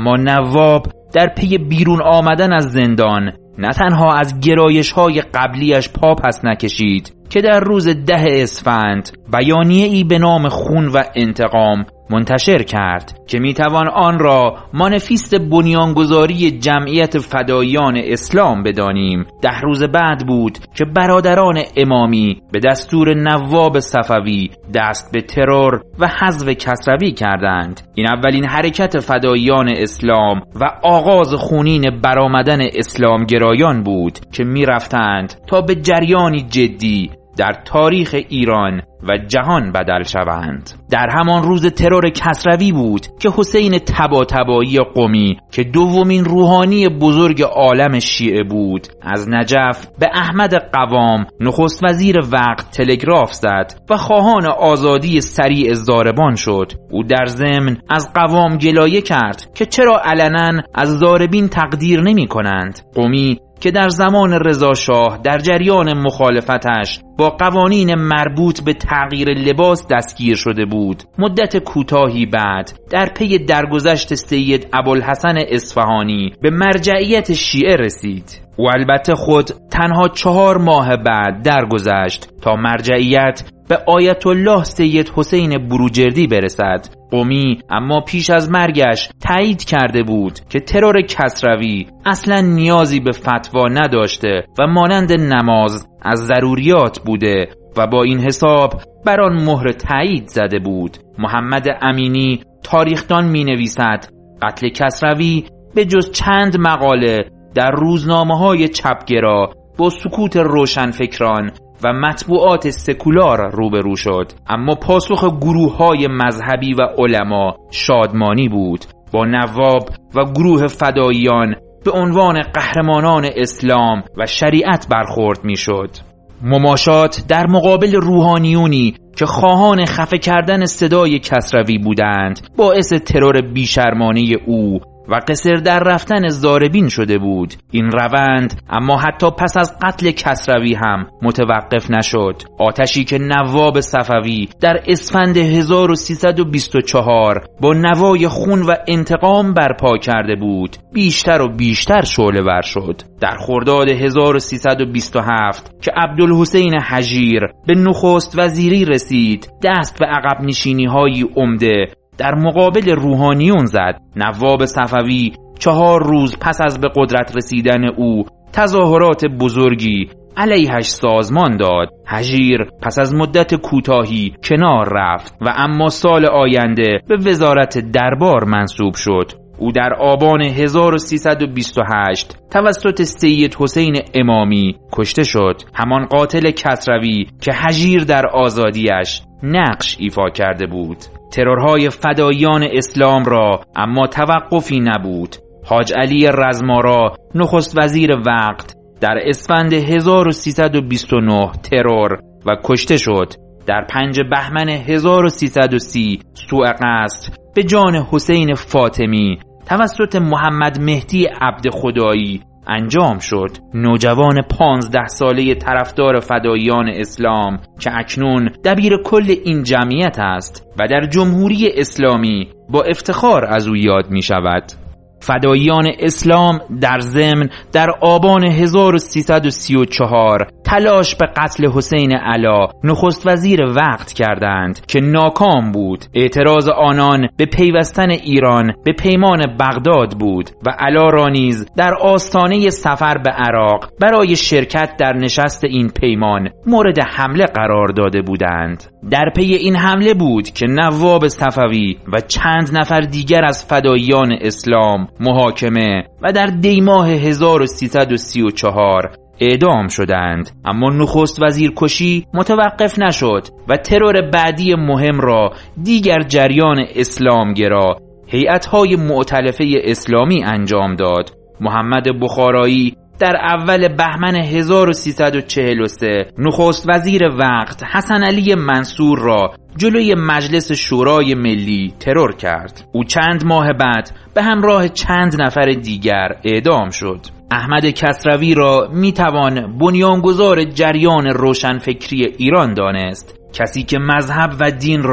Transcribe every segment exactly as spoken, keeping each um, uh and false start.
اما نواب در پی بیرون آمدن از زندان نه تنها از گرایش‌های قبلیش پا پس نکشید که در روز ده اسفند بیانیه‌ای به نام خون و انتقام منتشر کرد که میتوان آن را مانیفست بنیانگذاری جمعیت فداییان اسلام بدانیم. ده روز بعد بود که برادران امامی به دستور نواب صفوی دست به ترور و حذف کسروی کردند. این اولین حرکت فداییان اسلام و آغاز خونین برآمدن اسلام گرایان بود که میرفتند تا به جریانی جدی در تاریخ ایران و جهان بدل شوند. در همان روز ترور کسروی بود که حسین طباطبایی قمی که دومین روحانی بزرگ عالم شیعه بود از نجف به احمد قوام نخست وزیر وقت تلگراف زد و خواهان آزادی سریع ضاربان شد. او در ضمن از قوام گلایه کرد که چرا علنا از ضاربین تقدیر نمی کنند. قمی که در زمان رضا شاه در جریان مخالفتش با قوانین مربوط به تغییر لباس دستگیر شده بود، مدت کوتاهی بعد در پی درگذشت سید ابوالحسن اصفهانی به مرجعیت شیعه رسید. و البته خود تنها چهار ماه بعد درگذشت تا مرجعیت به آیت الله سید حسین بروجردی برسد. قمی اما پیش از مرگش تایید کرده بود که ترور کسروی اصلا نیازی به فتوا نداشته و مانند نماز از ضروریات بوده و با این حساب بر آن مهر تایید زده بود. محمد امینی تاریخدان می نویسد قتل کسروی به جز چند مقاله در روزنامه‌های چپگرا با سکوت روشنفکران و مطبوعات سکولار روبرو شد، اما پاسخ گروه‌های مذهبی و علما شادمانی بود. با نواب و گروه فداییان به عنوان قهرمانان اسلام و شریعت برخورد می‌شد. مماشات در مقابل روحانیونی که خواهان خفه کردن صدای کسروی بودند باعث ترور بیشرمانه او و قصر در رفتن ضاربین شده بود. این روند اما حتی پس از قتل کسروی هم متوقف نشد. آتشی که نواب صفوی در اسفند هزار و سیصد و بیست و چهار با نوای خون و انتقام برپا کرده بود بیشتر و بیشتر شعله‌ور شد. در خرداد هزار و سیصد و بیست و هفت که عبدالحسین حجیر به نخست وزیری رسید دست به عقب نشینی های عمده در مقابل روحانیون زد. نواب صفوی چهار روز پس از به قدرت رسیدن او تظاهرات بزرگی علیهش سازمان داد. حجیر پس از مدت کوتاهی کنار رفت و اما سال آینده به وزارت دربار منصوب شد. او در آبان هزار و سیصد و بیست و هشت توسط سید حسین امامی کشته شد، همان قاتل کسروی که حجیر در آزادیش نقش ایفا کرده بود. ترورهای فداییان اسلام را اما توقفی نبود. حاج علی رزمارا نخست وزیر وقت در اسفند هزار و سیصد و بیست و نه ترور و کشته شد. در پنج بهمن هزار و سیصد و سی سوء قصد به جان حسین فاطمی توسط محمد مهدی عبد خدایی انجام شد. نوجوان پانزده ساله طرفدار فداییان اسلام که اکنون دبیر کل این جمعیت است و در جمهوری اسلامی با افتخار از او یاد می شود. فداییان اسلام در ضمن در آبان هزار و سیصد و سی و چهار تلاش به قتل حسین علا نخست وزیر وقت کردند که ناکام بود. اعتراض آنان به پیوستن ایران به پیمان بغداد بود و علا را نیز در آستانه سفر به عراق برای شرکت در نشست این پیمان مورد حمله قرار داده بودند. در پی این حمله بود که نواب صفوی و چند نفر دیگر از فداییان اسلام محاکمه و در دی ماه هزار و سیصد و سی و چهار اعدام شدند. اما نخست وزیر کشی متوقف نشد و ترور بعدی مهم را دیگر جریان اسلامگرا هیئت‌های مؤتلفه اسلامی انجام داد. محمد بخارایی در اول بهمن هزار و سیصد و چهل و سه نخست وزیر وقت حسن علی منصور را جلوی مجلس شورای ملی ترور کرد. او چند ماه بعد به همراه چند نفر دیگر اعدام شد. احمد کسروی را میتوان بنیانگذار جریان روشنفکری ایران دانست، کسی که مذهب و دین را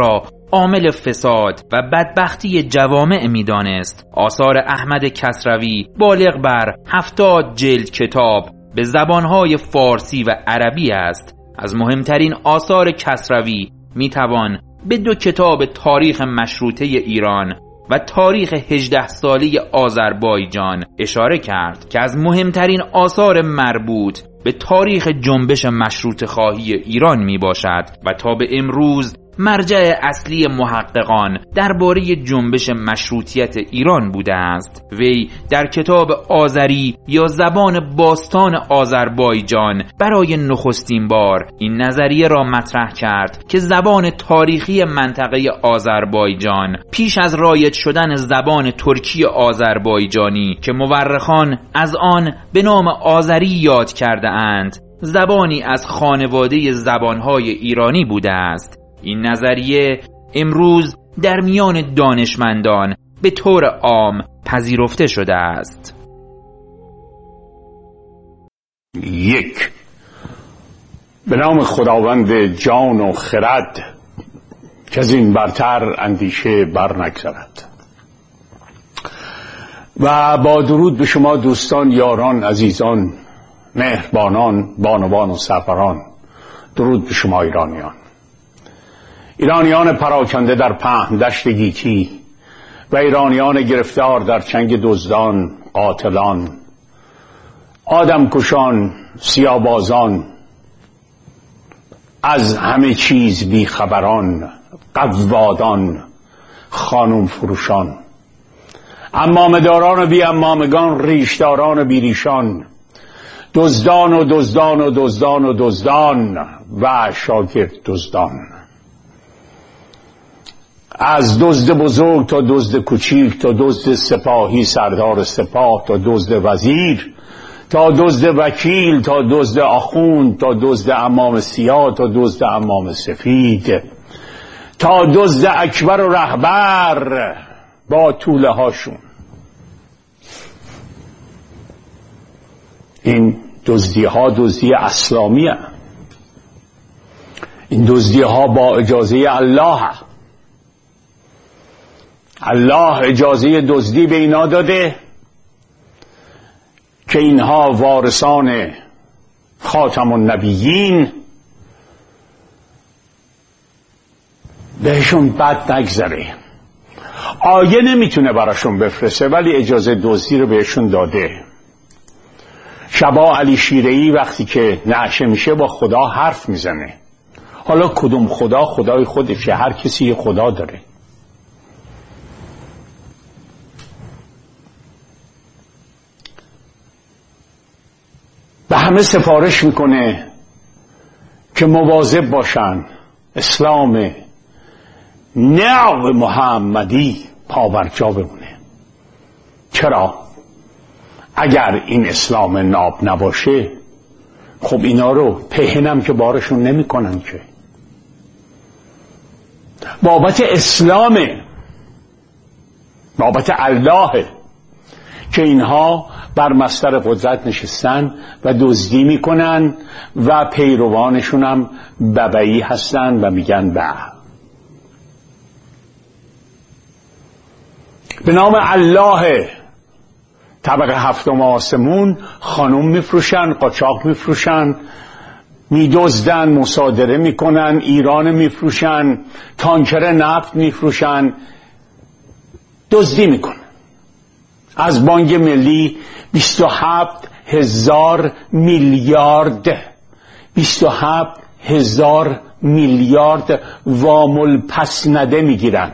عامل فساد و بدبختی جوامع می‌دانست. آثار احمد کسروی بالغ بر هفتاد جلد کتاب به زبانهای فارسی و عربی است. از مهمترین آثار کسروی میتوان به دو کتاب تاریخ مشروطه ایران و تاریخ هجده ساله آذربایجان اشاره کرد که از مهمترین آثار مربوط به تاریخ جنبش مشروطه خواهی ایران می باشد و تا به امروز مرجع اصلی محققان درباره جنبش مشروطیت ایران بوده است. وی در کتاب آذری یا زبان باستان آذربایجان برای نخستین بار این نظریه را مطرح کرد که زبان تاریخی منطقه آذربایجان پیش از رایج شدن زبان ترکی آذربایجانی که مورخان از آن به نام آذری یاد کرده اند، زبانی از خانواده زبانهای ایرانی بوده است. این نظریه امروز در میان دانشمندان به طور عام پذیرفته شده است. یک، به نام خداوند جان و خرد که از این برتر اندیشه بر نگذرد. و با درود به شما دوستان، یاران، عزیزان، مهربانان، بانوان و سروران. درود به شما ایرانیان، ایرانیان پراکنده در پهن دشت گیتی و ایرانیان گرفتار در چنگ دزدان، قاتلان، آدمکشان، سیاه‌بازان، از همه چیز بیخبران، قوادان، خانوم فروشان، عمامه‌داران و بی عمامگان، ریشداران و بی ریشان، دزدان و دزدان و دزدان و دزدان و شاگرد دزدان، از دزد بزرگ تا دزد کوچیک، تا دزد سپاهی سردار سپاه، تا دزد وزیر، تا دزد وکیل، تا دزد آخوند، تا دزد عمام سیاه، تا دزد عمام سفید، تا دزد اکبر و رهبر با طوله هاشون. این دزدی ها دزدی اسلامی هست. این دزدی ها با اجازه الله هست. الله اجازه دزدی به اینا داده که اینها وارثان خاتم النبیین، بهشون بد نگذره. آیه نمیتونه براشون بفرسته ولی اجازه دزدی رو بهشون داده. شبا علی شیره‌ای وقتی که نعشه میشه با خدا حرف میزنه. حالا کدوم خدا؟ خدای خودشه. هر کسی یه خدا داره. به همه سفارش میکنه که مواظب باشن اسلام نو محمدی پابرجا بمونه. چرا؟ اگر این اسلام ناب نباشه خب اینا رو پهنم که بارشون نمی کنن که. بابت اسلامه، بابت الله که اینها بر مصدر قدرت نشستن و دزدی میکنن و پیروانشون هم ببعی هستن و میگن به به نام الله. طبقه هفتم آسمون خانوم میفروشن، قاچاق میفروشن، میدزدن، مصادره میکنن، ایران میفروشن، تانکر نفت میفروشن، دزدی میکنن. از بانک ملی بیست و هفت هزار میلیارد بیست و هفت هزار میلیارد وام پسنده میگیرن.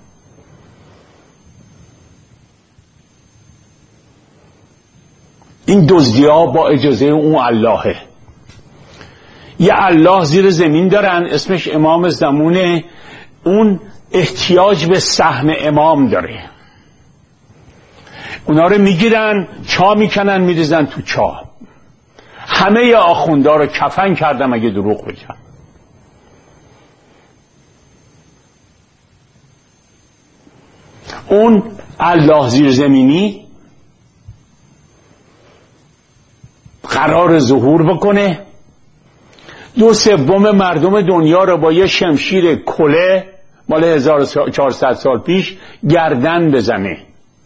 این دزدی ها با اجازه اون اللهه. یه الله زیر زمین دارن اسمش امام زمونه. اون احتیاج به سهم امام داره. اونا رو میگیرن، چا میکنن، میریزن تو چا. همه آخوندا رو کفن کردم اگه دروغ بگم. اون الله زیر زمینی قرار ظهور بکنه، دو سوم مردم دنیا رو با یه شمشیر کله مال هزار و چهارصد سال پیش گردن بزنه.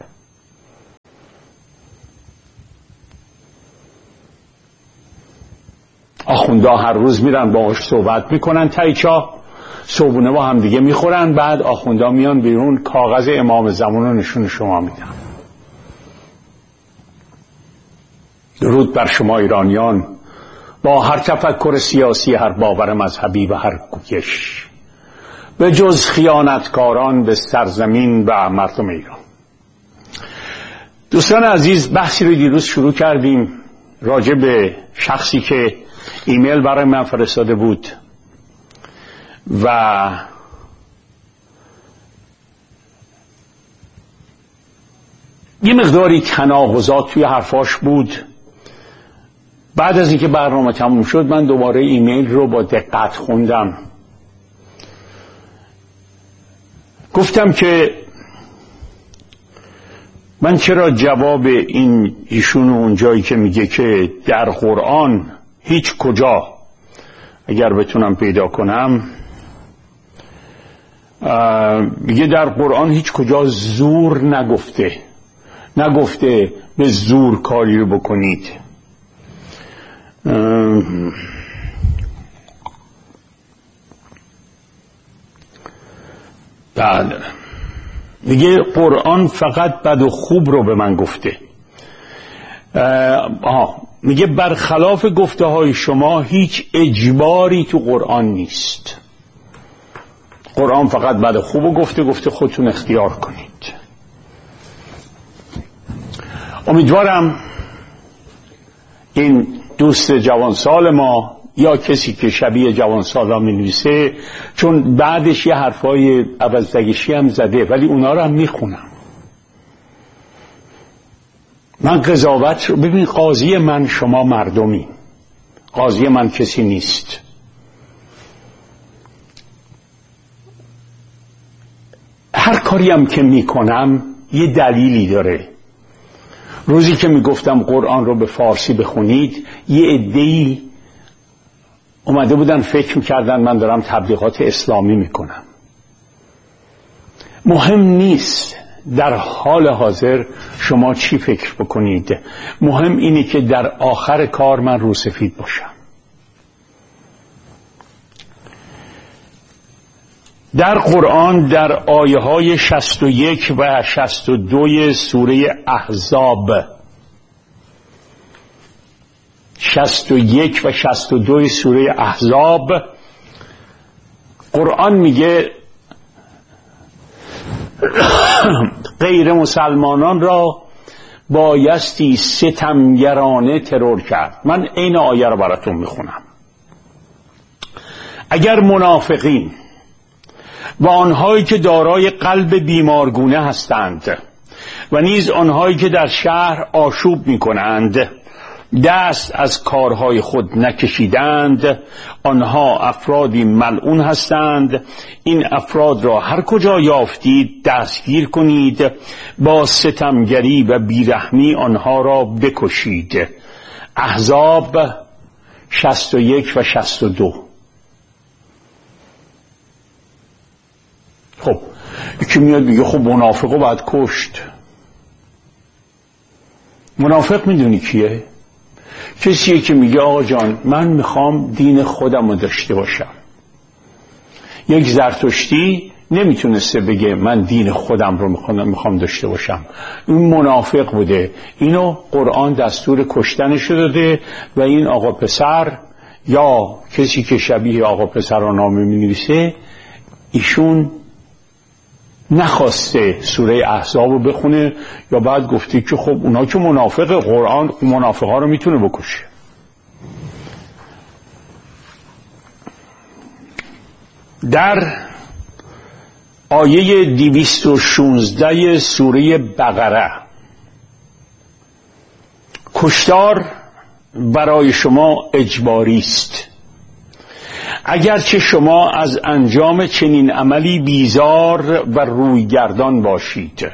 آخوندا هر روز میرن باهاش صحبت میکنن، تای چاه صبحونه با هم دیگه میخورن، بعد آخوندا میان بیرون کاغذ امام زمان رو نشون شما میدن. درود بر شما ایرانیان، با هر تفکر سیاسی، هر باور مذهبی و هر کوکش، به جز خیانتکاران به سرزمین و مردم ایران. دوستان عزیز، بحثی رو دیروز شروع کردیم راجع به شخصی که ایمیل برای من فرستاده بود و یه مقداری تناقضات توی حرفاش بود. بعد از اینکه برنامه تموم شد من دوباره ایمیل رو با دقت خوندم. گفتم که من چرا جواب این ایشون اونجایی که میگه که در قرآن هیچ کجا، اگر بتونم پیدا کنم، میگه در قرآن هیچ کجا زور نگفته، نگفته به زور کاری رو بکنید. بله، میگه قرآن فقط بد و خوب رو به من گفته. آه میگه برخلاف گفته های شما هیچ اجباری تو قرآن نیست. قرآن فقط بد و خوب رو گفته، گفته خودتون اختیار کنید. امیدوارم این دوست جوانسال ما یا کسی که شبیه جوانسالا می نویسه، چون بعدش یه حرفای عوضدگشی هم زده ولی اونا رو هم می خونم. من قضاوت رو ببین، قاضی من شما مردمی، قاضی من کسی نیست. هر کاری هم که می کنم یه دلیلی داره. روزی که می گفتم قرآن رو به فارسی بخونید، یه عده‌ای اومده بودن فکر میکردن من دارم تبلیغات اسلامی میکنم. مهم نیست در حال حاضر شما چی فکر بکنید، مهم اینه که در آخر کار من روسفید باشم. در قرآن در آیه های شصت و یک و شصت و دو سوره احزاب، شصت و یک و شصت و دو سوره احزاب، قرآن میگه غیر مسلمانان را بایستی ستمگرانه ترور کرد. من این آیه رو براتون میخونم. اگر منافقین و آنهایی که دارای قلب بیمارگونه هستند و نیز آنهایی که در شهر آشوب میکنند دست از کارهای خود نکشیدند، آنها افرادی ملعون هستند. این افراد را هر کجا یافتید دستگیر کنید، با ستمگری و بیرحمی آنها را بکشید. احزاب شصت و یک و شصت و دو. خب یکی میاد میگه خب منافقو باید کشت. منافق میدونی کیه؟ کسیه که میگه آقا جان من میخوام دین خودم رو داشته باشم. یک زرتشتی نمیتونسته بگه من دین خودم رو میخوام داشته باشم. این منافق بوده. اینو قرآن دستور کشتنش داده و این آقا پسر یا کسی که شبیه آقا پسر رو نامه مینویسه، ایشون نخواسته سوره احزاب رو بخونه یا بعد گفته که خب اونا که منافق، قرآن منافق ها رو میتونه بکشه. در آیه دویست و شانزده سوره بقره، کشتار برای شما اجباری است اگرچه شما از انجام چنین عملی بیزار و رویگردان باشید.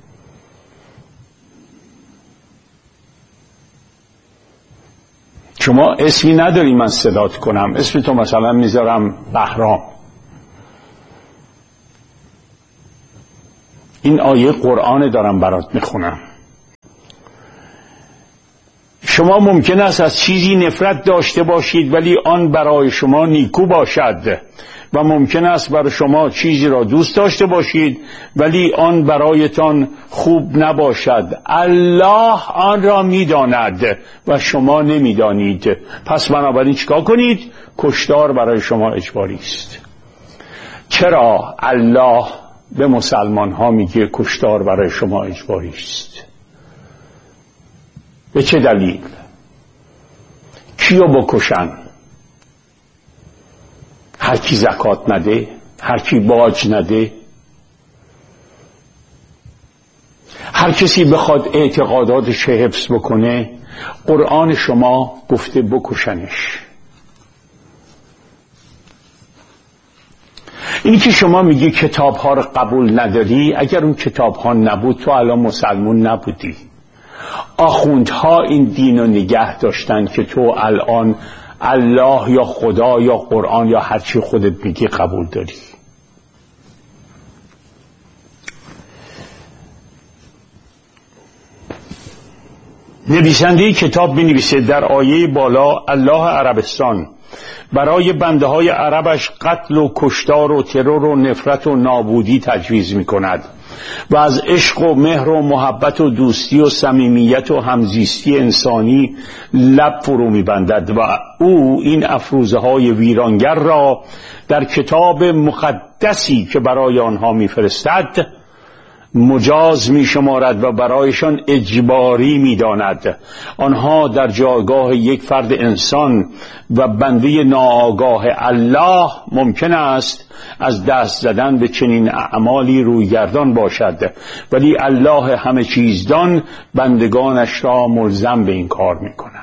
شما اسمی نداری من صدات کنم، اسم تو مثلا میذارم بهرام. این آیه قرآن دارم برات میخونم. شما ممکن است از چیزی نفرت داشته باشید ولی آن برای شما نیکو باشد و ممکن است برای شما چیزی را دوست داشته باشید ولی آن برایتان خوب نباشد. الله آن را میداند و شما نمیدانید. پس بنابراین چیکار کنید؟ کشتار برای شما اجباری است. چرا الله به مسلمان ها میگه کشتار برای شما اجباری است؟ به چه دلیل؟ کیو بکشن؟ هر کی زکات نده، هر کی باج نده، هر کسی بخواد اعتقاداتش حفظ بکنه. قرآن شما گفته بکشنش. اینی که شما میگی کتاب ها رو قبول نداری، اگر اون کتاب ها نبود تو الان مسلمون نبودی. آخوندها این دین رو نگه داشتن که تو الان الله یا خدا یا قرآن یا هر چی خودت میگی قبول داری. نویسنده کتاب می نویسه در آیه بالا الله عربستان برای بنده های عربش قتل و کشتار و ترور و نفرت و نابودی تجویز می کند و از عشق و مهر و محبت و دوستی و صمیمیت و همزیستی انسانی لب فرو می بندد و او این افروزه های ویرانگر را در کتاب مقدسی که برای آنها می فرستد مجاز می شمارد و برایشان اجباری می داند. آنها در جایگاه یک فرد انسان و بنده ناآگاه الله ممکن است از دست زدن به چنین اعمالی رویگردان باشد، ولی الله همه چیزدان بندگانش را ملزم به این کار می کند.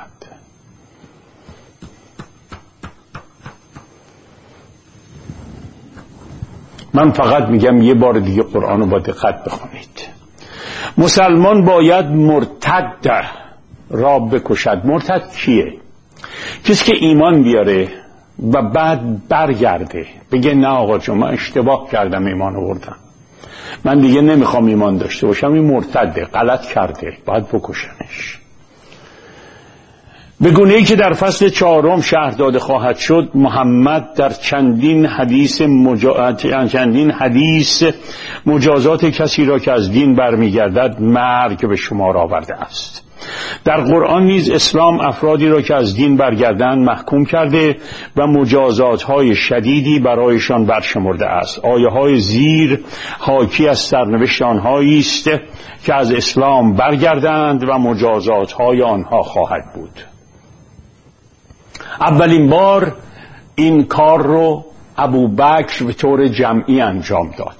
من فقط میگم یه بار دیگه قرآن رو با دقت بخونید. مسلمان باید مرتد را بکشد. مرتد کیه؟ کسی که ایمان بیاره و بعد برگرده بگه نه آقا جون من اشتباه کردم ایمان آوردم، من دیگه نمیخوام ایمان داشته باشم، این مرتده، غلط کرده، باید بکشنش. به گونه‌ای که در فصل چهارم شرح داده خواهد شد، محمد در چندین حدیث مجا... چندین حدیث مجازات کسی را که از دین برمیگردد مرگ به شمار آورده است. در قرآن نیز اسلام افرادی را که از دین برگردند محکوم کرده و مجازات‌های شدیدی برایشان برشمرده است. آیه‌های زیر حاکی از سرنوشت آنهایی است که از اسلام برگردند و مجازات‌های آنها خواهد بود. اولین بار این کار رو ابوبکر به طور جمعی انجام داد.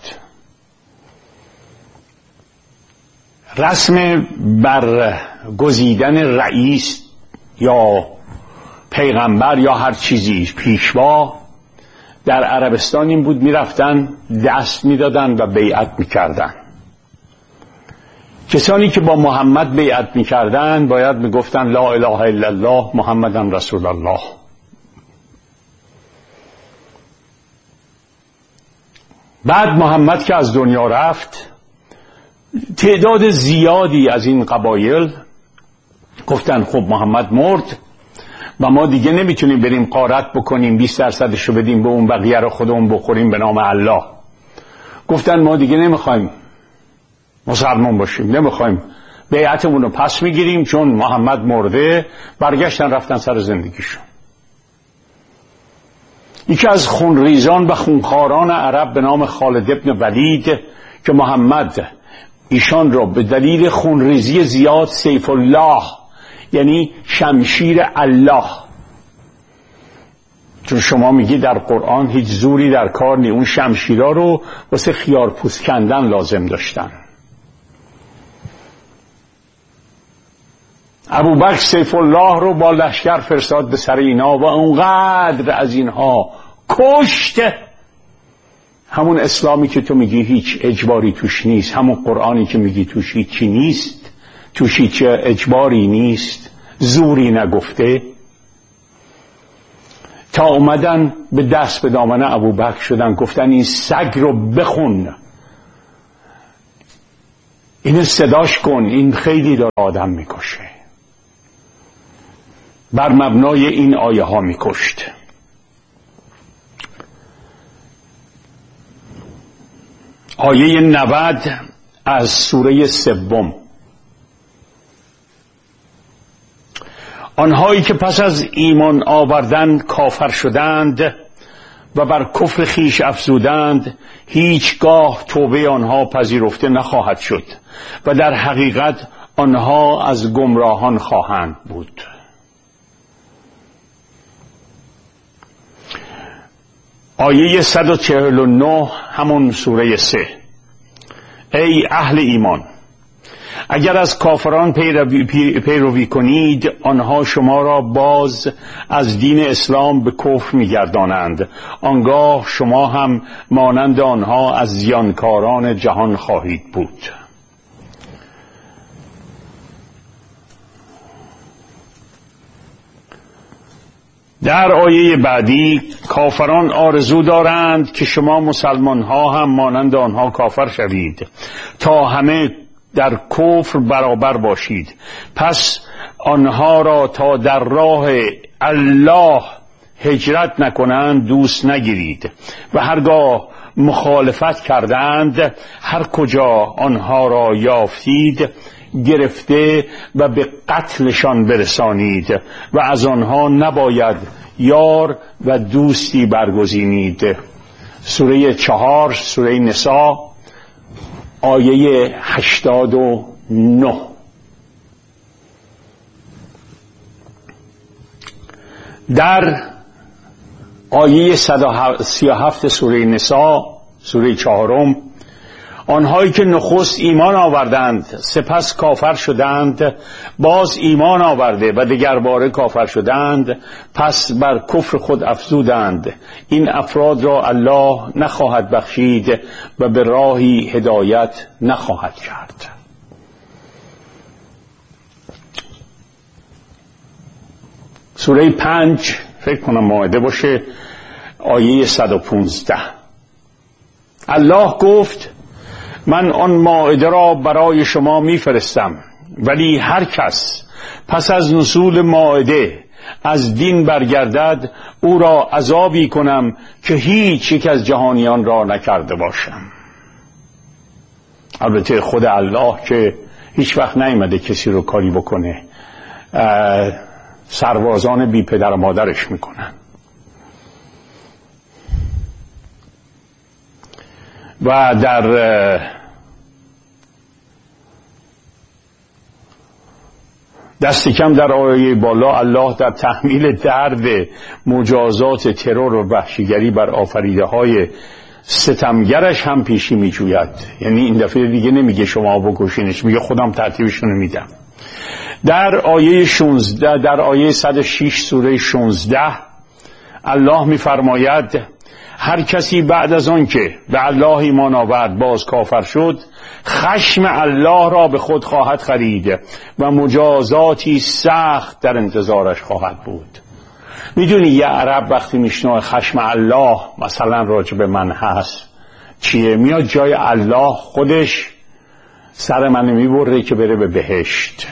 رسم برگزیدن رئیس یا پیغمبر یا هر چیزی پیشوا در عربستان این بود، میرفتن دست میدادن و بیعت میکردن. کسانی که با محمد بیعت میکردن باید میگفتن لا اله الا الله محمدن رسول الله. بعد محمد که از دنیا رفت، تعداد زیادی از این قبایل گفتن خب محمد مرد و ما دیگه نمیتونیم بریم غارت بکنیم بیست درصدشو بدیم به اون، بقیه رو خودمون بخوریم به نام الله. گفتن ما دیگه نمیخوایم مسلمان باشیم، نمیخوایم بیعتمون رو پس میگیریم چون محمد مرده. برگشتن رفتن سر زندگیشون. یکی از خونریزان و خونخواران عرب به نام خالد ابن ولید که محمد ایشان را به دلیل خونریزی زیاد سیف الله یعنی شمشیر الله، چون شما میگی در قرآن هیچ زوری در کار نی، اون شمشیرها رو واسه خیار پوست کندن لازم داشتن. ابوبکر سیف الله رو با لشکر فرستاد به سر اینا و اونقدر از اینها کشت. همون اسلامی که تو میگی هیچ اجباری توش نیست، همون قرآنی که میگی توش هیچی نیست، توش هیچ اجباری نیست، زوری نگفته، تا اومدن به دست به دامن ابوبکر شدن، گفتن این سگ رو بخون. اینو صداش کن، این خیلی داره آدم میکشه. بر مبنای این آیه ها میکشت. آیه نود از سوره سوم. آنهایی که پس از ایمان آوردن کافر شدند و بر کفر خیش افزودند، هیچگاه توبه آنها پذیرفته نخواهد شد و در حقیقت آنها از گمراهان خواهند بود. آیه صد و چهل و نه همون سوره سه. ای اهل ایمان، اگر از کافران پیروی, پیروی کنید، آنها شما را باز از دین اسلام به کفر می‌گردانند. آنگاه شما هم مانند آنها از زیانکاران جهان خواهید بود. در آیه بعدی، کافران آرزو دارند که شما مسلمان ها هم مانند آنها کافر شوید تا همه در کفر برابر باشید. پس آنها را تا در راه الله هجرت نکنند دوست نگیرید و هرگاه مخالفت کردند، هر کجا آنها را یافتید گرفته و به قتلشان برسانید و از آنها نباید یار و دوستی برگزینید. سوره چهار، سوره نساء، آیه هشتاد و نه. در آیه صد و سی و هفت سوره نساء، سوره چهارم، آنهایی که نخست ایمان آوردند سپس کافر شدند، باز ایمان آورده و دگر باره کافر شدند، پس بر کفر خود افزودند، این افراد را الله نخواهد بخشید و به راهی هدایت نخواهد کرد. سوره پنج، فکر کنم مائده باشه، آیه صد و پونزده. الله گفت من آن مائده را برای شما میفرستم، ولی هر کس پس از نزول مائده از دین برگردد او را عذابی کنم که هیچ یک از جهانیان را نکرده باشم. البته خود الله که هیچ وقت نیامده کسی رو کاری بکنه، سربازان بی پدر و مادرش میکنن. و در دست کم در آیه بالا الله در تحمیل درد مجازات ترور و وحشیگری بر آفریده های ستمگرش هم پیشی می جوید. یعنی این دفعه دیگه نمیگه شما بکشینش، میگه خودم ترتیبشون میدم. در آیه شانزده، در آیه صد و شش سوره شانزده الله میفرماید هر کسی بعد از آن که به الله ایمان آورد باز کافر شد، خشم الله را به خود خواهد خرید و مجازاتی سخت در انتظارش خواهد بود. میدونی یه عرب وقتی میشنوه خشم الله مثلا راجع به من هست چیه؟ میاد جای الله خودش سر من میبره که بره به بهشت.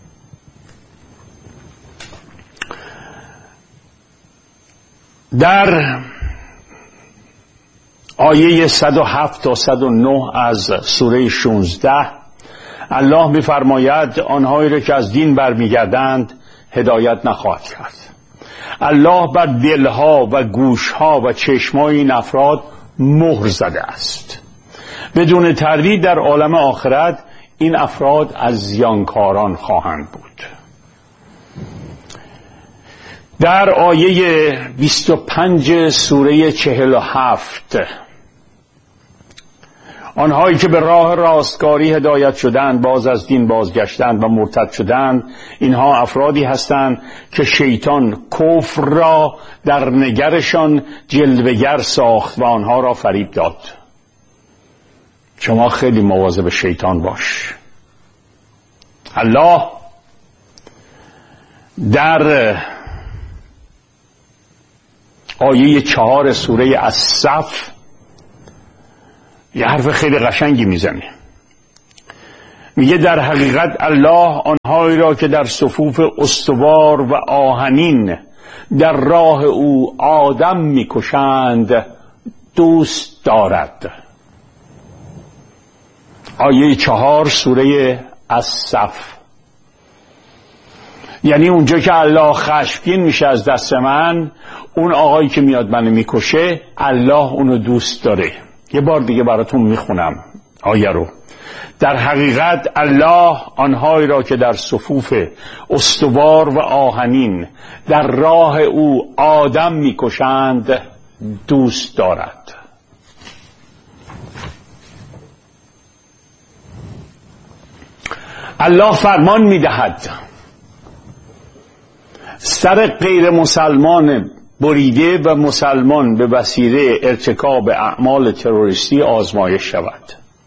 در آیه صد و هفت تا صد و نه از سوره شانزده الله می‌فرماید آنهایی را که از دین برمیگردند هدایت نخواهد کرد. الله بر دلها و گوشها و چشمای این افراد مهر زده است. بدون تردید در عالم آخرت این افراد از زیانکاران خواهند بود. در آیه بیست و پنج سوره چهل و هفت آنهایی که به راه راستکاری هدایت شدند باز از دین بازگشتند و مرتد شدند، اینها افرادی هستند که شیطان کفر را در نگرشان جلوه‌گر ساخت و آنها را فریب داد. شما خیلی مواظب شیطان باش. الله در آیه چهار سوره الصف یه حرف خیلی قشنگی میزنه. میگه در حقیقت الله آنهایی را که در صفوف استوار و آهنین در راه او آدم میکشند دوست دارد. آیه چهار سوره الصف. یعنی اونجا که الله خشمگین میشه از دست من، اون آقایی که میاد منو میکشه الله اونو دوست داره. یه بار دیگه براتون میخونم آیه رو. در حقیقت الله آنهایی را که در صفوف استوار و آهنین در راه او آدم میکشند دوست دارد. الله فرمان میدهد سر غیر مسلمان بریده و مسلمان به وسیله ارتکاب اعمال تروریستی آزمایش شود.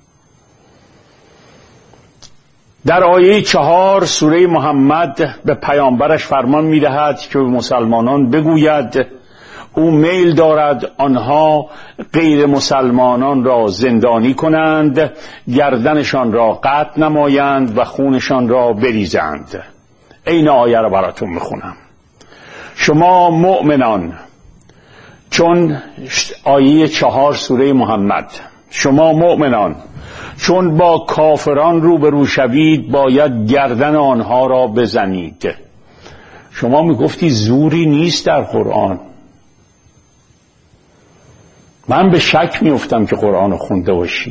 در آیه چهار سوره محمد به پیامبرش فرمان میدهد که به مسلمانان بگوید او میل دارد آنها غیر مسلمانان را زندانی کنند، گردنشان را قطع نمایند و خونشان را بریزند. این آیه را براتون میخونم. شما مؤمنان، چون آیه چهار سوره محمد، شما مؤمنان چون با کافران روبرو شوید باید گردن آنها را بزنید. شما میگفتی زوری نیست در قرآن. من به شک میافتم که قرآن خونده باشی.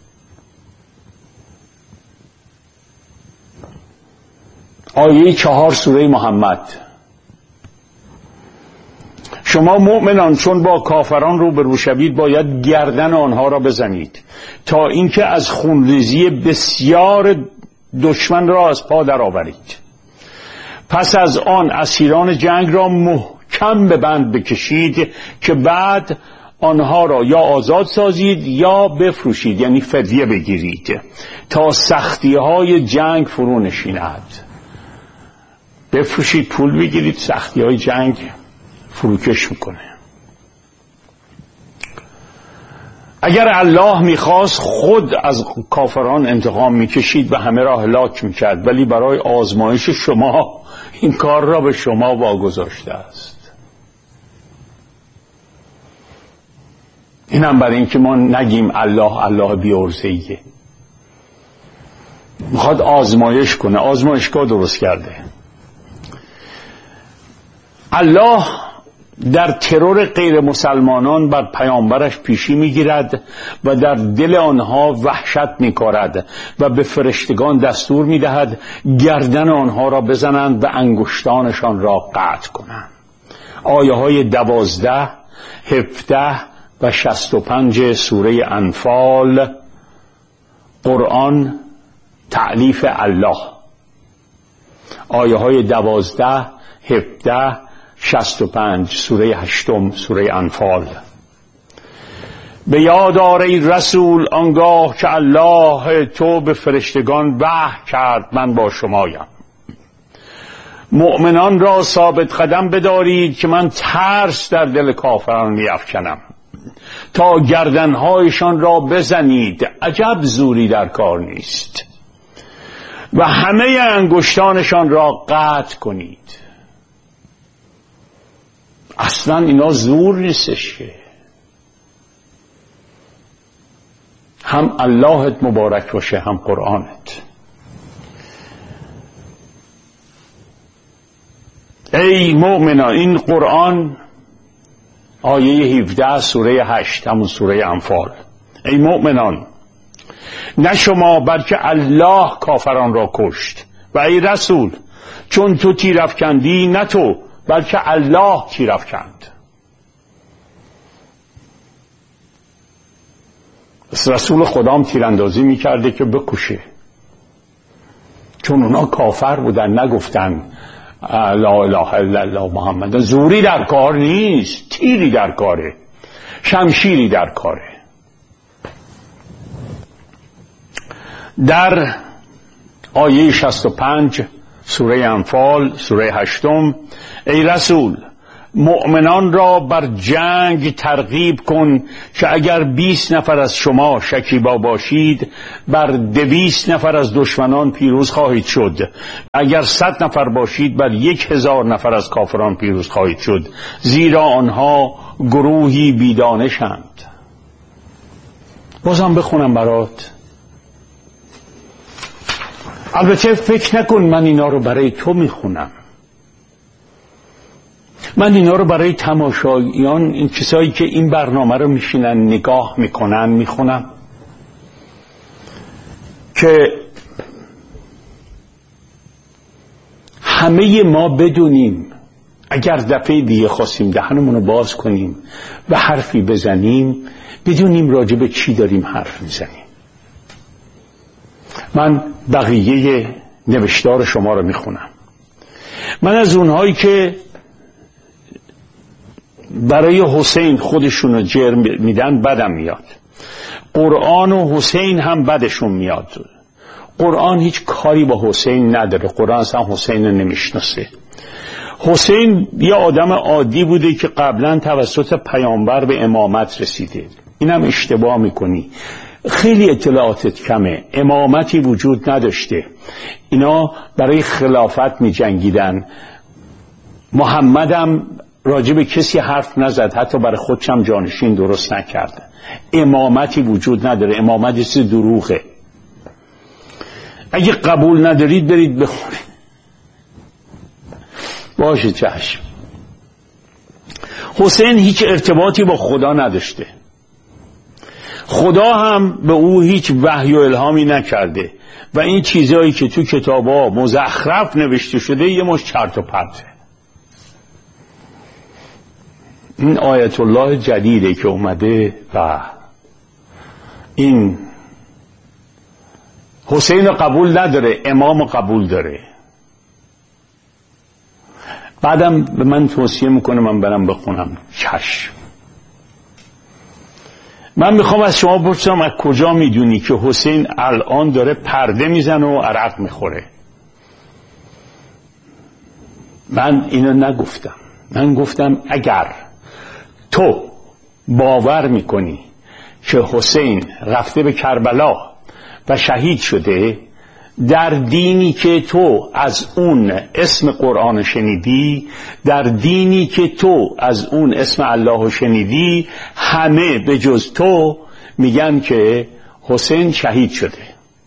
آیه چهار سوره محمد. شما مؤمنان چون با کافران روبرو شوید باید گردن آنها را بزنید تا اینکه از خونریزی بسیار دشمن را از پا درآورید. پس از آن اسیران جنگ را محکم به بند بکشید که بعد آنها را یا آزاد سازید یا بفروشید، یعنی فدیه بگیرید تا سختی های جنگ فرو نشیند. بفروشید پول بگیرید، سختی های جنگ فروکش میکنه. اگر الله میخواست خود از کافران انتقام میکشید و همه را هلاک میکرد، ولی برای آزمایش شما این کار را به شما واگذاشته است. اینم برای اینکه ما نگیم الله الله بی‌عرضه‌ایه. میخواد آزمایش کنه، آزمایشگاه درست کرده. الله در ترور غیر مسلمانان بر پیامبرش پیشی میگیرد و در دل آنها وحشت میکارد و به فرشتگان دستور میدهد گردن آنها را بزنند و انگشتانشان را قطع کنند. آیه های دوازده، هفده و شصت و پنج سوره انفال. قرآن تألیف الله. آیه های دوازده، هفده، شصت و پنج سوره هشتم سوره انفال. به یاد آر ای رسول آنگاه که الله تو به فرشتگان وحی کرد من با شمایم. مؤمنان را ثابت قدم بدارید که من ترس در دل کافران می‌افکنم تا گردنهایشان را بزنید، عجب زوری در کار نیست، و همه انگشتانشان را قطع کنید. اصلا اینا زور نیستش که. هم اللهت مبارک باشه هم قرآنت. ای مؤمنان، این قرآن آیه هفده سوره هشت همون سوره انفال. ای مؤمنان، نه شما بلکه الله کافران را کشت، و ای رسول چون تو تیر افکندی نه تو بلکه الله تیر افکند. بس رسول خدام تیراندازی میکرده که بکشه، چون اونا کافر بودن، نگفتن لا اله الا الله محمد. زوری در کار نیست، تیری در کاره، شمشیری در کاره. در آیه شصت و پنج سوره انفال سوره هشتم. ای رسول مؤمنان را بر جنگ ترغیب کن که اگر بیست نفر از شما شکیبا باشید بر دویست نفر از دشمنان پیروز خواهید شد، اگر صد نفر باشید بر یک هزار نفر از کافران پیروز خواهید شد، زیرا آنها گروهی بیدانشند. بازم بخونم برات. البته فکر نکن من اینا رو برای تو میخونم، من اینا رو برای تماشاییان، این کسایی که این برنامه رو میشینن نگاه میکنن میخونم که همه ما بدونیم اگر دفعه دیگه خواستیم دهنمون رو باز کنیم و حرفی بزنیم بدونیم راجع به چی داریم حرف میزنیم. من بقیه نوشتار شما رو میخونم. من از اونهایی که برای حسین خودشون رو جرم میدن بدم میاد. قرآن و حسین هم بدشون میاد. قرآن هیچ کاری با حسین نداره، قرآن اصلا حسین رو نمیشناسه. حسین یه آدم عادی بوده که قبلا توسط پیامبر به امامت رسیده. اینم اشتباه میکنی، خیلی اطلاعاتت کمه. امامتی وجود نداشته، اینا برای خلافت می جنگیدن. محمدم راجع به کسی حرف نزد، حتی برای خودشم جانشین درست نکرد. امامتی وجود نداره، امامت یه چیز دروغه. اگه قبول ندارید برید بخونید. باشه چشم. حسین هیچ ارتباطی با خدا نداشته، خدا هم به او هیچ وحی و الهامی نکرده و این چیزایی که تو کتابا مزخرف نوشته شده یه مش چرت و پرته. این آیت الله جدیده که اومده و این حسین قبول نداره، امام قبول داره. بعدم به من توصیه میکنه من برم بخونم. چشم. من میخوام از شما بپرسم از کجا میدونی که حسین الان داره پرده میزنه و عرق میخوره؟ من اینو نگفتم، من گفتم اگر تو باور میکنی که حسین رفته به کربلا و شهید شده در دینی که تو از اون اسم قرآن شنیدی، در دینی که تو از اون اسم الله شنیدی، همه به جز تو میگن که حسین شهید شده.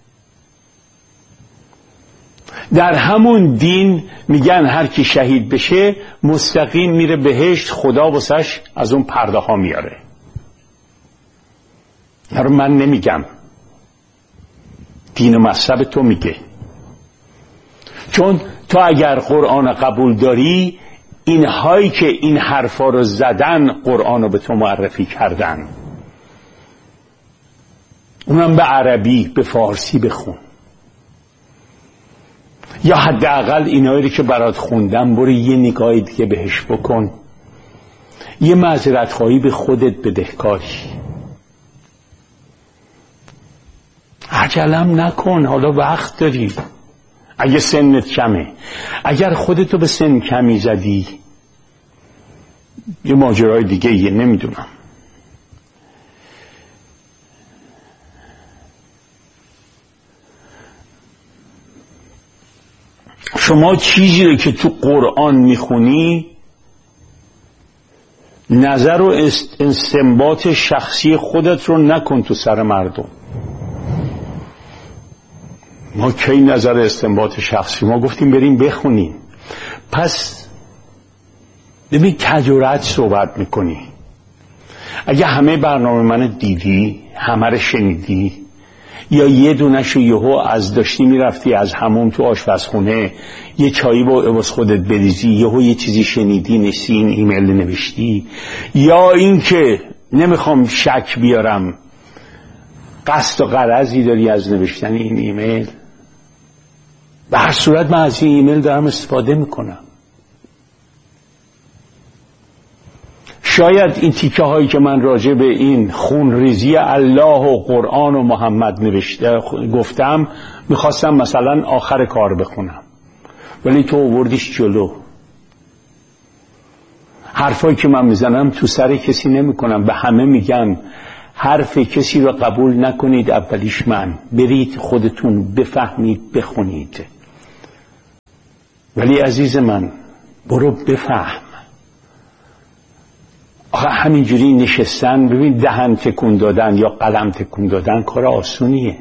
در همون دین میگن هر کی شهید بشه مستقیم میره بهشت، خدا واسش از اون پرده ها میاره. رو من نمیگم، دین و مذهب تو میگه. چون تو اگر قرآن قبول داری، اینهایی که این حرفا رو زدن قرآن رو به تو معرفی کردن، اونم به عربی به فارسی بخون، یا حداقل اینایی رو که برات خوندم برو یه نگاهی دیگه بهش بکن، یه معذرت خواهی به خودت بدهکاری. عجلم نکن، حالا وقت داری. اگه سنت کمه، اگر خودتو به سن کمی زدی یه ماجرای دیگه یه نمیدونم. شما چیزی رو که تو قرآن میخونی نظر و استنباط شخصی خودت رو نکن تو سر مردم. ما کی نظر استنباط شخصی؟ ما گفتیم بریم بخونیم. پس ببین تجربت صحبت میکنی. اگه همه برنامه من دیدی، همه رو شنیدی، یا یه دونشو یهو از داشتی میرفتی از همون تو آشپزخونه یه چایی با عوض خودت بریزی، یهو یه چیزی شنیدی نشی این ایمیل نوشتی، یا این که نمیخوام شک بیارم قصد و غرضی داری از نوشتن این ایمیل، به هر صورت من از این ایمیل دارم استفاده میکنم. شاید این تیکه هایی که من راجع به این خونریزی الله و قرآن و محمد نوشته گفتم میخواستم مثلا آخر کار بخونم، ولی تو آوردیش جلو. حرفایی که من میزنم تو سر کسی نمی کنم، به همه میگم حرف کسی رو قبول نکنید، اولیش من. برید خودتون بفهمید، بخونید. ولی عزیز من برو بفهم. آخه همینجوری نشستن، ببین دهن تکون دادن یا قلم تکون دادن کار آسونیه.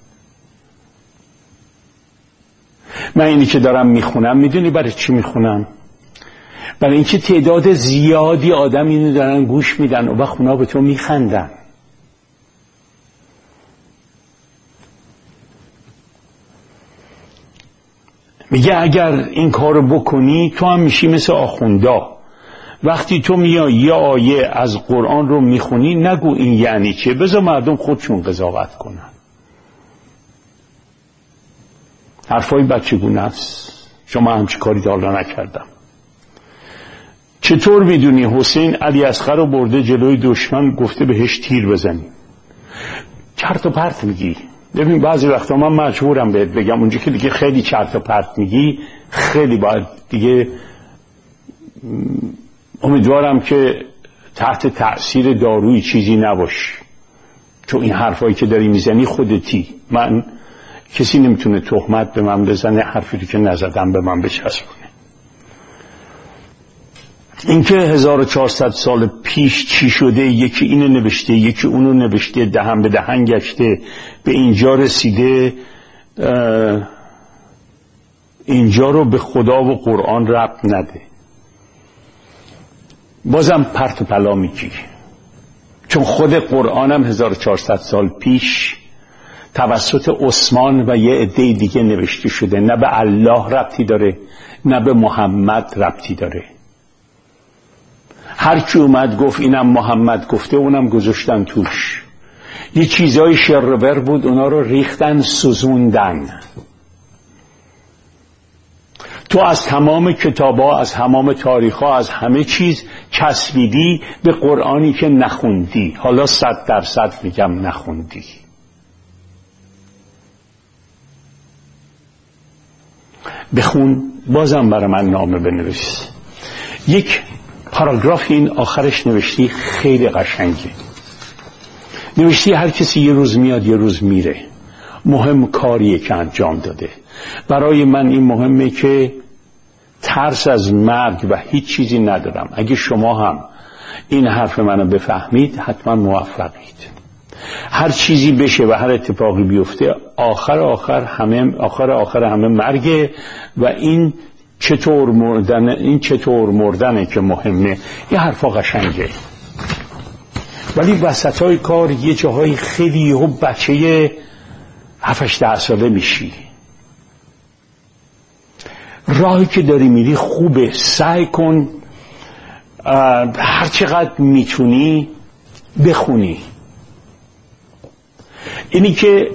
من اینی که دارم میخونم، میدونی برای چی میخونم؟ برای اینکه تعداد زیادی آدم اینو دارن گوش میدن و وقت اونا به تو میخندن. میگه اگر این کارو بکنی تو هم میشی مثل آخوندا. وقتی تو میای یه آیه از قرآن رو میخونی نگو این یعنی چه، بذار مردم خودشون قضاوت کنن. حرفای بچگونه است. شما همچی کاری حالا نکردم. چطور میدونی حسین علی اصغر رو برده جلوی دشمن گفته بهش تیر بزنی؟ چرت و پرت میگی. ببین بعضی وقتا من مجبورم بهت بگم اونجا که دیگه خیلی چرت و پرت میگی، خیلی باید دیگه امیدوارم که تحت تأثیر دارویی چیزی نباش، چون این حرفایی که داری میزنی خودتی. من کسی نمیتونه تهمت به من بزنه حرفی رو که نزدم به من بچسبونه. اینکه هزار و چهارصد سال پیش چی شده، یکی اینو نوشته یکی اونو نوشته، دهن به دهن گشته به اینجا رسیده، اینجا رو به خدا و قرآن ربط نده. بازم پرت و پلا میگی، چون خود قرآن هم هزار و چهارصد سال پیش توسط عثمان و یه عده دیگه نوشته شده. نه به الله ربطی داره نه به محمد ربطی داره. هر کی اومد گفت اینم محمد گفته، اونم گذاشتن توش. یه چیزای شرور بود، اونا رو ریختن سوزوندن. تو از تمام کتابا، از تمام تاریخا، از همه چیز چسبیدی به قرآنی که نخوندی. حالا صد درصد میگم نخوندی. بخون، بازم برای من نامه بنویس. یک پاراگراف این آخرش نوشتی خیلی قشنگه. نوشتی هر کسی یه روز میاد یه روز میره، مهم کاریه که انجام داده. برای من این مهمه که ترس از مرگ و هیچ چیزی ندارم. اگه شما هم این حرف منو بفهمید حتما موفقید. هر چیزی بشه و هر اتفاقی بیفته، آخر آخر همه آخر آخر همه مرگه و این چطور مردن، این چطور مردنه که مهمه. یه حرفا قشنگه، ولی وسطای کار یه جاهای خیلی و بچه هفتش ده ساله میشی. راهی که داری میری خوبه، سعی کن هر چقدر میتونی بخونی. اینی که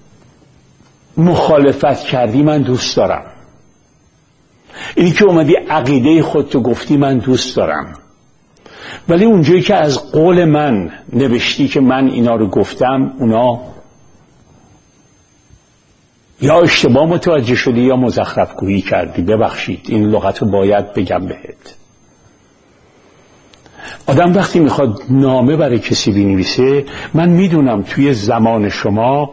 مخالفت کردی من دوست دارم، اینی که اومدی عقیده خودتو گفتی من دوست دارم، ولی اونجایی که از قول من نوشتی که من اینا رو گفتم، اونا یا اشتباه متوجه شدی یا مزخرف گویی کردی. ببخشید این لغت رو باید بگم بهت. آدم وقتی میخواد نامه برای کسی بنویسه، من میدونم توی زمان شما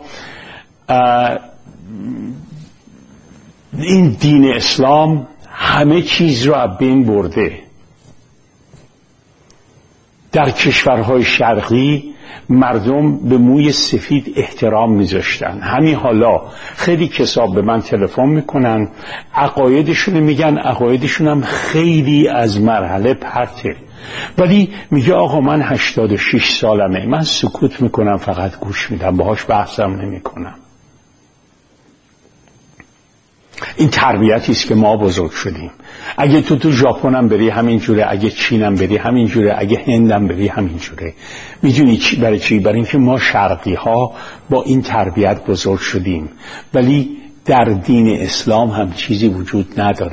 این دین اسلام همه چیز رو از بین برده. در کشورهای شرقی مردم به موی سفید احترام میذاشتن. همین حالا خیلی کسا به من تلفن میکنن، عقایدشون میگن، عقایدشون هم خیلی از مرحله پرته، ولی میگه آقا من هشتاد و شش سالمه، من سکوت میکنم، فقط گوش میدم، باهاش بحثم نمیکنم. این تربیتی است که ما بزرگ شدیم. اگه تو تو ژاپنم بری همین جوره، اگه چینم بری همین جوره، اگه هندم بری همین جوره. میدونی چی برای چی؟ برای اینکه ما شرقی ها با این تربیت بزرگ شدیم. ولی در دین اسلام هم چیزی وجود نداره.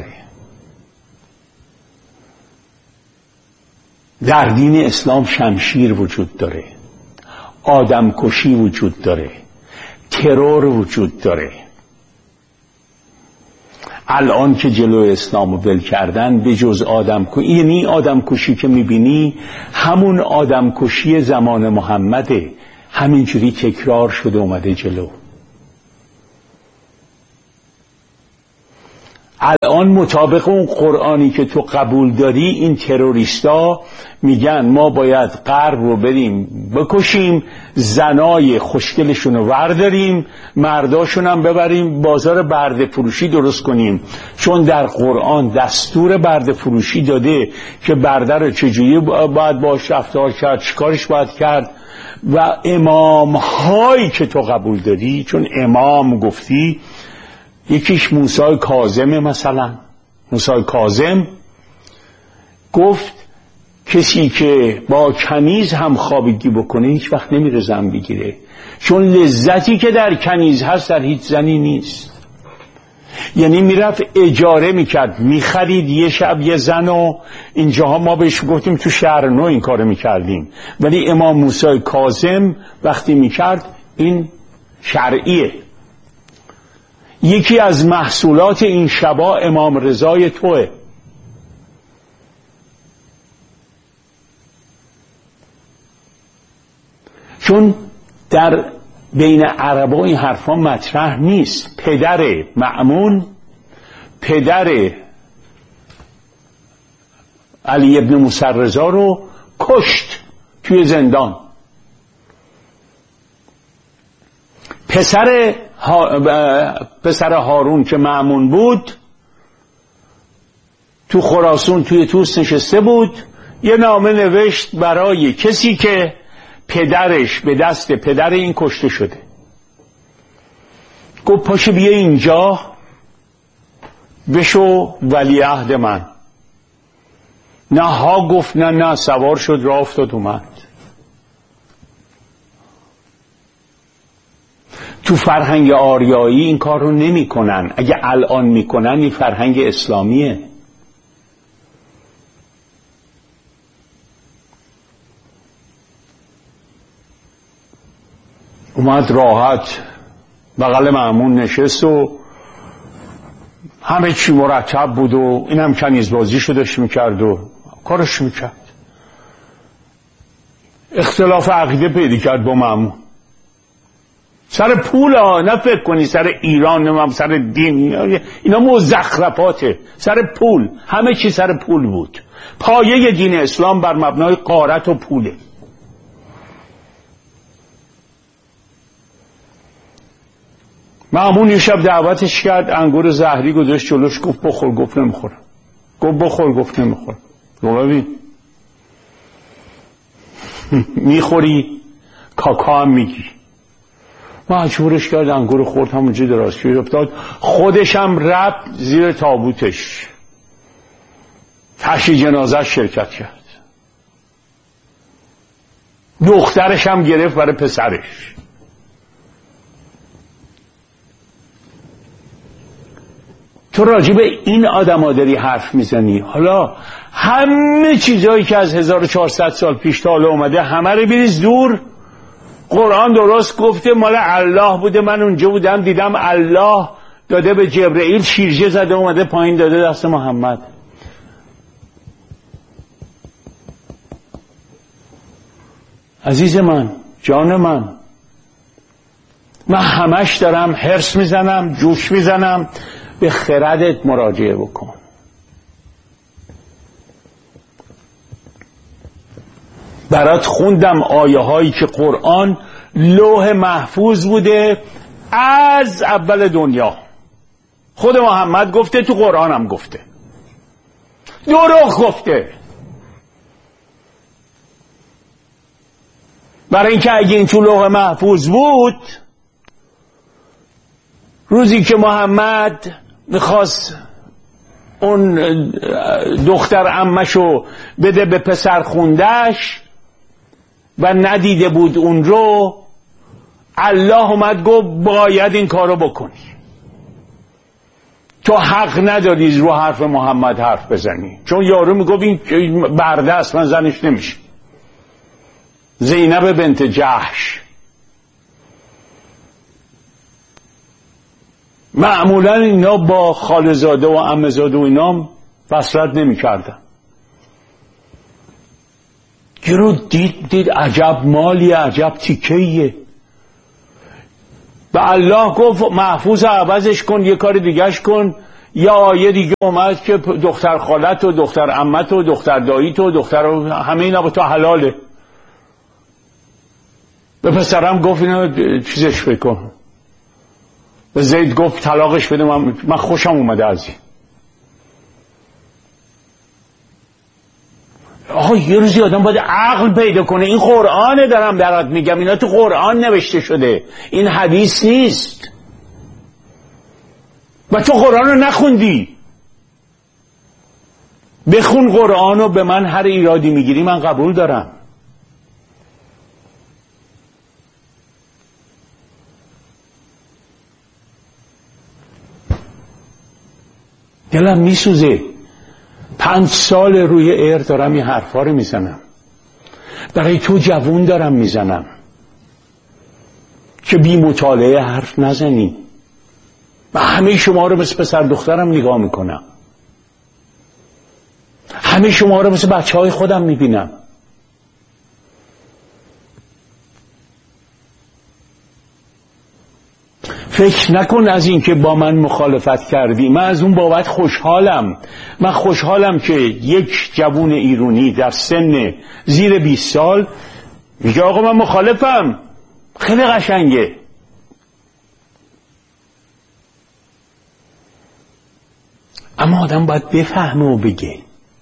در دین اسلام شمشیر وجود داره، آدمکشی وجود داره، ترور وجود داره. الان که جلو اسلام رو ول کردن به جز آدم کشی، یعنی آدم کشی که میبینی همون آدم کشی زمان محمده، همینجوری تکرار شده اومده جلو. الان مطابق اون قرآنی که تو قبول داری این تروریستا میگن ما باید غرب رو بریم بکشیم، زنای خوشگلشون رو ورداریم، مرداشون هم ببریم بازار برده فروشی درست کنیم، چون در قرآن دستور برده فروشی داده که برده رو چجوری باید باش رفتار کرد، چیکارش باید کرد. و امام هایی که تو قبول داری، چون امام گفتی، یکیش موسی کاظم، مثلا موسی کاظم گفت کسی که با کنیز هم خوابگی بکنه هیچ وقت نمیره زن بگیره، چون لذتی که در کنیز هست در هیچ زنی نیست. یعنی میرفت اجاره میکرد، میخرید یه شب یه زن، و اینجاها ما بهش گفتیم تو شهر نو این کارو میکردیم، ولی امام موسی کاظم وقتی میکرد این شرعیه. یکی از محصولات این شبا امام رضای توه. چون در بین عربا این حرفا مطرح نیست. پدر مأمون، پدر علی ابن موسی رضا رو کشت توی زندان. پسر ها... پسر هارون که مأمون بود تو خراسان توی توس نشسته بود، یه نامه نوشت برای کسی که پدرش به دست پدر این کشته شده. گفت پاشو بیا اینجا بشو ولیعهد من. نه ها گفت نه نه، سوار شد راه افتاد اومد. تو فرهنگ آریایی این کار رو نمی کنن. اگه الان می کنن این فرهنگ اسلامیه. اومد راحت بغل مأمون نشست و همه چی مرتب بود و این هم کنیزبازیشو داشت میکرد و کارش میکرد. اختلاف عقیده پیدا کرد با مأمون سر پول ها، نه فکر کنی سر ایران، نه سر دین، اینا مزخرفاته. سر پول، همه چی سر پول بود. پایه دین اسلام بر مبنای غارت و پوله. مأمون یه شب دعوتش کرد، انگور زهری گذاشت جلوش، گفت بخور. گفت نمیخورم. گفت بخور. گفت نمیخورم. گفت ببین میخوری کاکا هم میگی. مجبورش کرد انگور خورد، همونجا دراز کشید افتاد. خودش هم رفت زیر تابوتش تشییع جنازه شرکت کرد. دخترش هم گرفت برای پسرش. تو راجب این آدم ها داری حرف میزنی. حالا همه چیزایی که از هزار و چهارصد سال پیش تا حالا اومده همه رو بریز دور. قرآن درست گفته مال الله بوده. من اونجا بودم دیدم الله داده به جبرئیل، شیرجه زده اومده پایین داده دست محمد. عزیز من، جان من، من همش دارم حرص میزنم، جوش میزنم. به خردت مراجعه بکن. برات خوندم آیه هایی که قرآن لوح محفوظ بوده از اول دنیا. خود محمد گفته، تو قرآن هم گفته، دروغ گفته. برای اینکه اگه این تو لوح محفوظ بود، روزی که محمد میخواست اون دختر عمشو بده به پسر خوندش و ندیده بود اون رو، الله اومد گفت باید این کارو بکنی. تو حق نداری رو حرف محمد حرف بزنی. چون یارو میگفت این برده است، من زنش نمیشه. زینب بنت جحش معمولا اینا با خالزاده و عمزاده و اینا بصرت نمی کردن. گرو دید دید عجب مالی، عجب تیکهیه. به الله گفت محفوظ عوضش کن، یه کار دیگهش کن. یا آیه دیگه اومد که دختر خالت و دختر عمت و دختر داییت و دختر و همه اینا به تو حلاله. به پسرم گفت اینا چیزش بکن. به زید گفت طلاقش بده، من, من خوشم اومده از این. آقا یه روزی آدم باید عقل پیدا کنه. این قرآنه دارم برات میگم، اینا تو قرآن نوشته شده، این حدیث نیست. و تو قرآن رو نخوندی. بخون قرآن و به من هر ایرادی میگیری من قبول دارم. دلم میسوزه. پنج سال روی ایر دارم این حرفا رو میزنم. برای تو جوون دارم میزنم که بی مطالعه حرف نزنی. و همه شما رو مثل پسر دخترم نگاه میکنم. همه شما رو مثل بچه های خودم میبینم. فکر نکن از این که با من مخالفت کردی من از اون بابت خوشحالم. من خوشحالم که یک جوون ایرانی در سن زیر بیست سال میگه آقا من مخالفم. خیلی قشنگه. اما آدم باید بفهمه و بگه،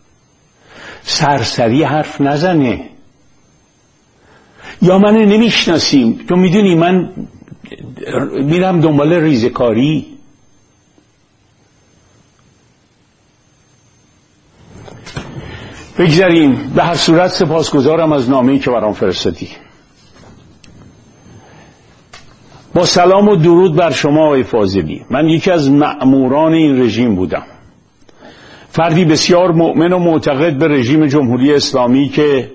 سرسری حرف نزنه. یا من نمیشناسیم، تو میدونی من میرم دنبال ریزکاری. بگذاریم. به هر صورت سپاسگزارم از نامه‌ای که برام فرستادی. با سلام و درود بر شما آقای فاضلی. من یکی از مأموران این رژیم بودم، فردی بسیار مؤمن و معتقد به رژیم جمهوری اسلامی که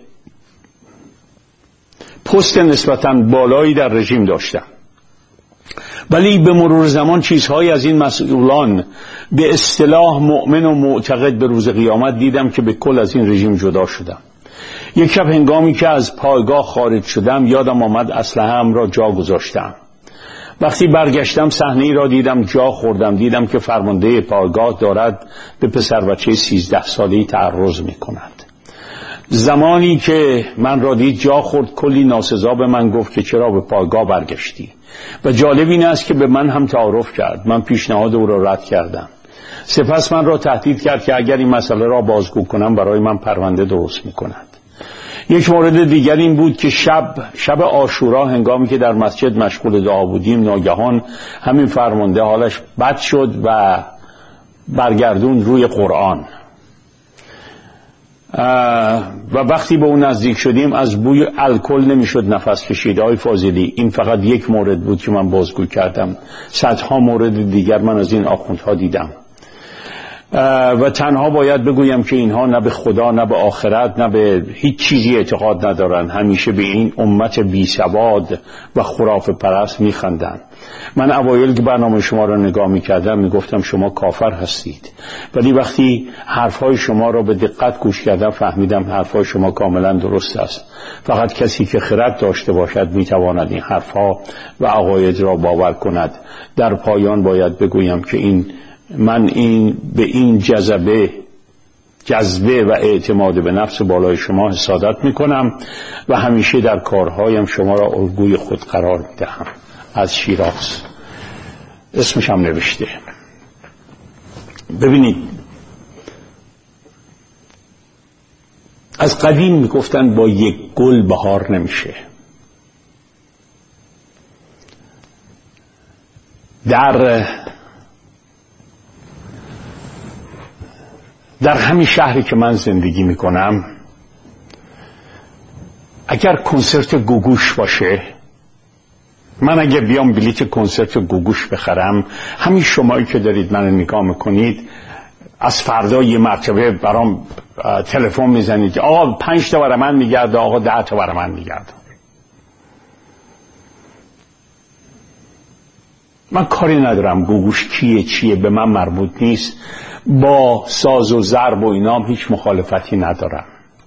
پست نسبتاً بالایی در رژیم داشتم. ولی به مرور زمان چیزهایی از این مسئولان به اصطلاح مؤمن و معتقد به روز قیامت دیدم که به کل از این رژیم جدا شدم. یک شب هنگامی که از پایگاه خارج شدم یادم آمد اسلحه‌ام را جا گذاشتم. وقتی برگشتم صحنه ای را دیدم، جا خوردم. دیدم که فرمانده پایگاه دارد به پسر بچه سیزده ساله‌ای تعرض می کند. زمانی که من را دید جا خورد، کلی ناسزا به من گفت که چرا به پایگاه برگشتی. و جالب این است که به من هم تعارف کرد. من پیشنهاد او را رد کردم. سپس من را تهدید کرد که اگر این مسئله را بازگو کنم برای من پرونده درست می کند. یک مورد دیگر این بود که شب شب عاشورا هنگامی که در مسجد مشغول دعا بودیم ناگهان همین فرمانده حالش بد شد و برگردون روی قرآن. و وقتی به اون نزدیک شدیم از بوی الکل نمیشد نفس کشید. آقای فاضلی، این فقط یک مورد بود که من بازگو کردم. صدها مورد دیگر من از این آخوندها دیدم و تنها باید بگویم که اینها نه به خدا نه به آخرت نه به هیچ چیزی اعتقاد ندارن. همیشه به این امت بی سواد و خرافه پرست میخندن. من اوایل که برنامه شما را نگاه میکردم میگفتم شما کافر هستید، ولی وقتی حرفهای شما را به دقت گوش کردم فهمیدم حرفهای شما کاملا درست است. فقط کسی که خرد داشته باشد میتواند این حرفها و عقاید را باور کند. در پایان باید بگویم که این من این به این جذبه جذبه و اعتماد به نفس بالای شما حسادت میکنم و همیشه در کارهایم شما را الگوی خود قرار میدهم. از شیراز. اسمش هم نوشته. ببینید، از قدیم میگفتن با یک گل بهار نمیشه. در در همین شهری که من زندگی میکنم اگر کنسرت گوگوش باشه، من اگه بیام بلیت کنسرت گوگوش بخرم، همین شمایی که دارید من نگاه میکنید از فردا یه مرتبه برام تلفن میزنید آقا پنج تا برای من میگرده، آقا ده تا برای من میگرده. من کاری ندارم گوگوش کیه چیه، به من مربوط نیست. با ساز و ضرب و اینام هیچ مخالفتی ندارم.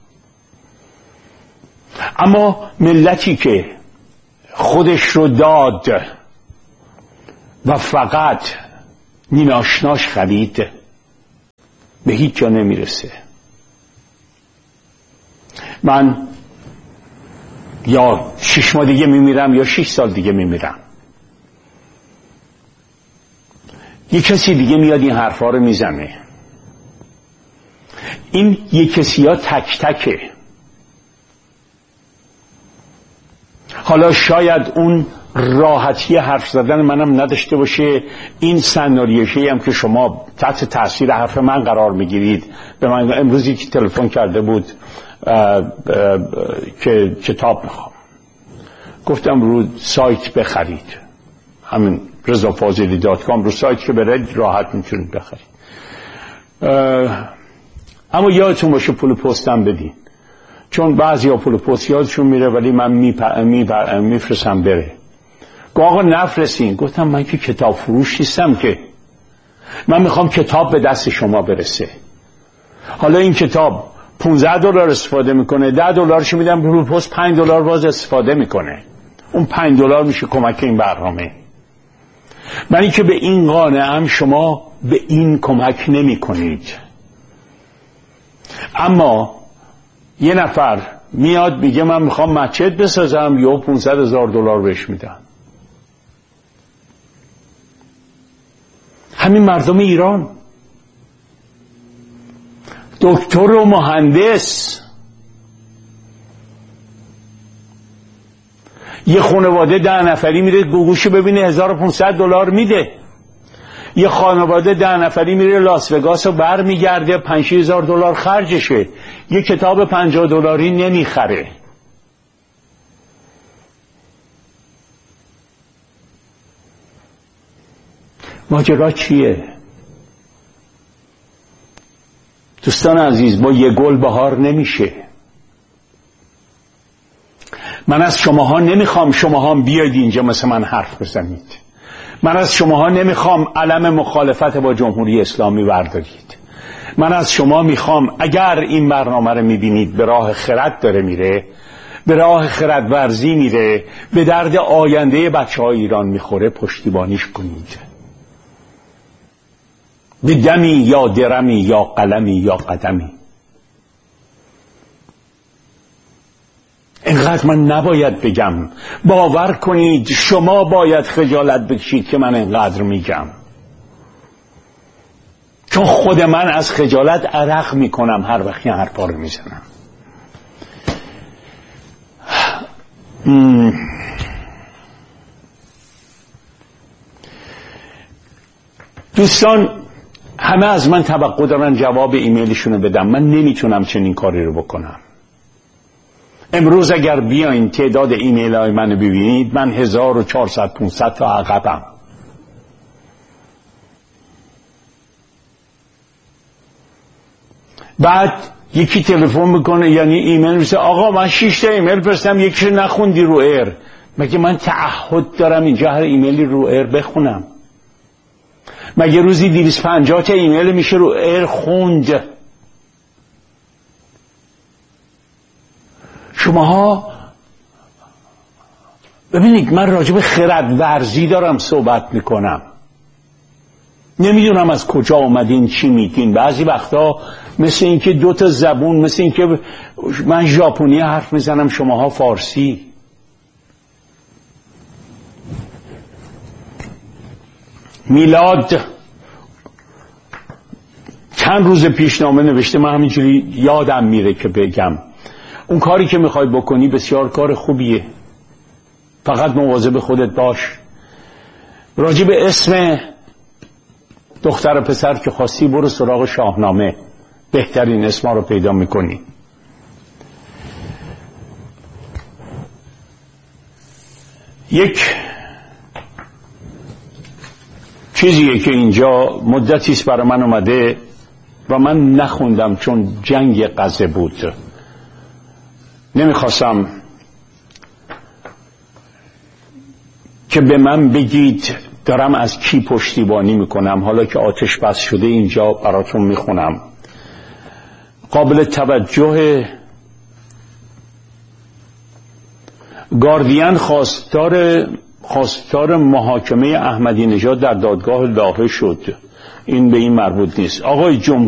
اما ملتی که خودش رو داد و فقط نیناشناش خرید به هیچ جا نمیرسه. من یا شش ماه دیگه میمیرم یا شش سال دیگه میمیرم. یه کسی دیگه میاد این حرفا رو میزنه. این یه کسی ها تک تکه. حالا شاید اون راحتی حرف زدن منم نداشته باشه. این سناریوشی هم که شما تحت تاثیر حرف من قرار میگیرید. به من امروزی که تلفن کرده بود اه اه اه که کتاب میخوام، گفتم رو سایت بخرید، همین رضا فاضلی دات کام، رو سایت که برید راحت میتونید بخرید. اما یادتون باشه پول پستم بدین، چون بعضی ها پول پست یادشون میره ولی من میفرستم می بره. گفت آقا نفرستین. گفتم من که کتاب فروش نیستم، که من میخوام کتاب به دست شما برسه. حالا این کتاب پانزده دلار استفاده میکنه، ده دلارش میدم پول پست، پنج دلار باز استفاده میکنه. اون پنج دلار میشه کمک این برنامه. من که به این قانعم، شما به این کمک نمی کنید. اما یه نفر میاد میگه من میخوام مسجد بسازم، یا پانصد هزار دلار بهش میدم. همین مردم ایران، دکتر و مهندس، یه خانواده ده نفری میره گوگوشو ببینه هزار و پانصد دلار میده. یه خانواده ده نفری میره لاس وگاس و بر میگرده پنج هزار دلار خرجشه. یه کتاب پنجاه دلاری نمیخره. ماجرا چیه؟ دوستان عزیز، با یه گل بهار نمیشه. من از شماها نمیخوام شماها بیاید اینجا مثل من حرف بزنید. من از شماها نمیخوام علم مخالفت با جمهوری اسلامی بردارید. من از شما میخوام اگر این برنامه رو میبینید به راه خرد داره میره، به راه خرد ورزی میره، به درد آینده بچه های ایران میخوره، پشتیبانیش کنید. به دمی یا درمی یا قلمی یا قدمی. اینقدر من نباید بگم. باور کنید شما باید خجالت بکشید که من اینقدر میگم، چون خود من از خجالت عرق میکنم هر وقت این حرفا رو میزنم. دوستان همه از من توقع دارن جواب ایمیلشونو بدم. من نمیتونم چنین کاری رو بکنم. امروز اگر بیاین تعداد ایمیل های منو ببینید، من هزار و چهارصد پانصد تا عقبم. بعد یکی تلفن میکنه، یعنی ایمیل میشه، آقا من شش تا ایمیل فرستم یکیشو نخوندی رو ایر. مگه من تعهد دارم اینجا هر ایمیلی رو ایر بخونم؟ مگه روزی دویست و پنجاه تا ایمیل میشه رو ایر خوند؟ شماها ببینید، من راجب خرد ورزی دارم صحبت میکنم. نمیدونم از کجا اومدین چی میگین. بعضی وقتا مثل این که دو تا زبون، مثل این که من ژاپنی حرف میزنم شماها فارسی. میلاد چند روز پیشنامه نوشته، من همینجوری یادم میره که بگم. اون کاری که میخوای بکنی بسیار کار خوبیه، فقط مواظب خودت باش. راجع به اسم دختر و پسر که خواستی برو سراغ شاهنامه، بهترین اسما رو پیدا میکنی. یک چیزیه که اینجا مدتیست برای من اومده و من نخوندم چون جنگ غزه بود. نمیخواستم که به من بگید دارم از کی پشتیبانی میکنم. حالا که آتش بس شده اینجا براتون میخونم. قابل توجه گاردین خواستار خواستار محاکمه احمدی نژاد در دادگاه لاهه شد. این به این مربوط نیست. آقای جمهوری